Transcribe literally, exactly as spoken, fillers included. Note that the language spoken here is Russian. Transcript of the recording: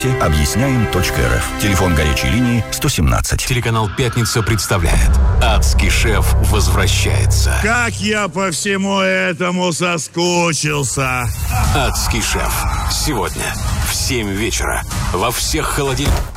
Объясняем .рф. Телефон горячей линии сто семнадцать. Телеканал «Пятница» представляет: «Адский шеф» возвращается. Как я по всему этому соскучился. «Адский шеф» сегодня в семь вечера во всех холодильниках.